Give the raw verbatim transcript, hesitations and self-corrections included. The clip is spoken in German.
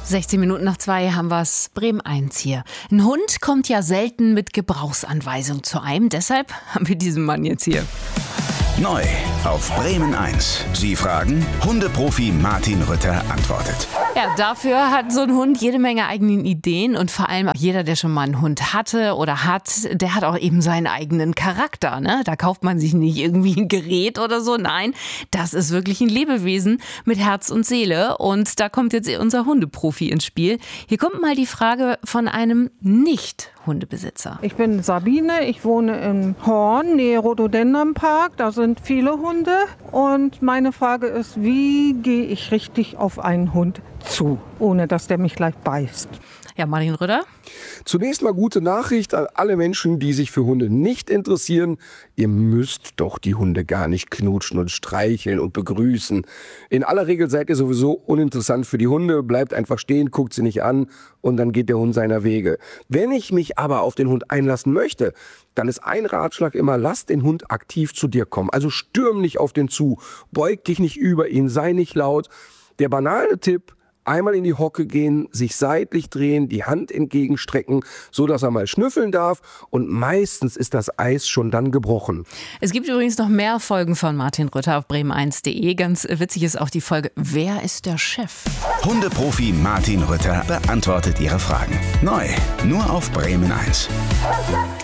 sechzehn Minuten nach zwei haben wir es. Bremen eins hier. Ein Hund kommt ja selten mit Gebrauchsanweisung zu einem. Deshalb haben wir diesen Mann jetzt hier. Neu auf Bremen eins. Sie fragen, Hundeprofi Martin Rütter antwortet. Ja, dafür hat so ein Hund jede Menge eigenen Ideen und vor allem jeder, der schon mal einen Hund hatte oder hat, der hat auch eben seinen eigenen Charakter. Ne? Da kauft man sich nicht irgendwie ein Gerät oder so. Nein, das ist wirklich ein Lebewesen mit Herz und Seele. Und da kommt jetzt unser Hundeprofi ins Spiel. Hier kommt mal die Frage von einem Nicht-Hundebesitzer. Ich bin Sabine, ich wohne in Horn, nähe Rhododendronpark. Da sind viele Hunde. Und meine Frage ist, wie gehe ich richtig auf einen Hund zu, ohne dass der mich gleich beißt? Ja, Martin Rütter? Zunächst mal gute Nachricht an alle Menschen, die sich für Hunde nicht interessieren. Ihr müsst doch die Hunde gar nicht knutschen und streicheln und begrüßen. In aller Regel seid ihr sowieso uninteressant für die Hunde. Bleibt einfach stehen, guckt sie nicht an und dann geht der Hund seiner Wege. Wenn ich mich aber auf den Hund einlassen möchte, dann ist ein Ratschlag immer, lass den Hund aktiv zu dir kommen. Also stürm nicht auf den zu, beug dich nicht über ihn, sei nicht laut. Der banale Tipp: einmal in die Hocke gehen, sich seitlich drehen, die Hand entgegenstrecken, so dass er mal schnüffeln darf. Und meistens ist das Eis schon dann gebrochen. Es gibt übrigens noch mehr Folgen von Martin Rütter auf bremen eins punkt de. Ganz witzig ist auch die Folge Wer ist der Chef? Hundeprofi Martin Rütter beantwortet Ihre Fragen. Neu, nur auf Bremen eins.